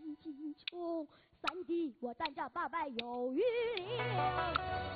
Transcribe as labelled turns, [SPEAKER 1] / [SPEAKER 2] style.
[SPEAKER 1] 金穷，三弟我站着八百有余力。